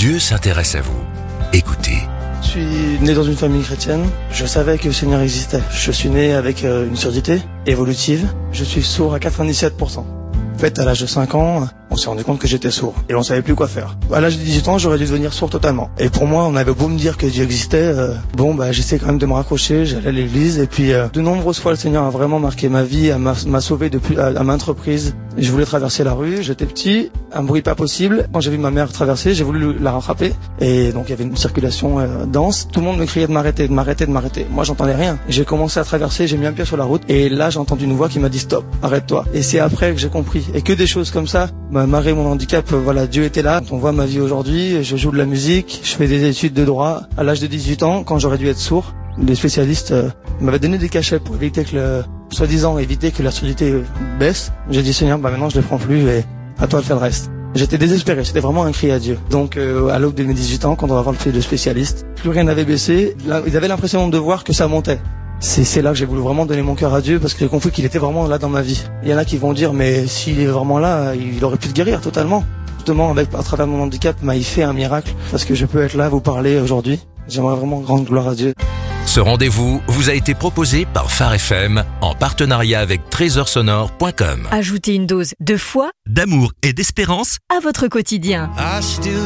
Dieu s'intéresse à vous. Écoutez. Je suis né dans une famille chrétienne. Je savais que le Seigneur existait. Je suis né avec une surdité évolutive. Je suis sourd à 97%. En fait, à l'âge de 5 ans, on s'est rendu compte que j'étais sourd et on savait plus quoi faire. À l'âge de 18 ans, j'aurais dû devenir sourd totalement. Et pour moi, on avait beau me dire que Dieu existait, j'essayais quand même de me raccrocher, j'allais à l'église et puis de nombreuses fois le Seigneur a vraiment marqué ma vie, m'a sauvé depuis à maintes reprises. Je voulais traverser la rue, j'étais petit, un bruit pas possible. Quand j'ai vu ma mère traverser, j'ai voulu la rattraper et donc il y avait une circulation dense. Tout le monde me criait de m'arrêter. Moi, j'entendais rien. J'ai commencé à traverser, j'ai mis un pied sur la route et là, j'ai entendu une voix qui m'a dit stop, arrête-toi. Et c'est après que j'ai compris. Et que des choses comme ça, malgré mon handicap, Dieu était là. On voit ma vie aujourd'hui, je joue de la musique, je fais des études de droit. À l'âge de 18 ans, quand j'aurais dû être sourd, les spécialistes m'avaient donné des cachets pour éviter que éviter que la surdité baisse. J'ai dit Seigneur, maintenant je les prends plus et à toi de faire le reste. J'étais désespéré, c'était vraiment un cri à Dieu. Donc à l'aube de mes 18 ans, quand on va voir le spécialiste, plus rien n'avait baissé. Là, ils avaient l'impression de voir que ça montait. C'est là que j'ai voulu vraiment donner mon cœur à Dieu parce que j'ai compris qu'il était vraiment là dans ma vie. Il y en a qui vont dire mais s'il est vraiment là, il aurait pu te guérir totalement. Justement, à travers mon handicap, il fait un miracle parce que je peux être là, vous parler aujourd'hui. J'aimerais vraiment rendre gloire à Dieu. Ce rendez-vous vous a été proposé par Phare FM en partenariat avec trésorsonore.com. Ajoutez une dose de foi, d'amour et d'espérance à votre quotidien.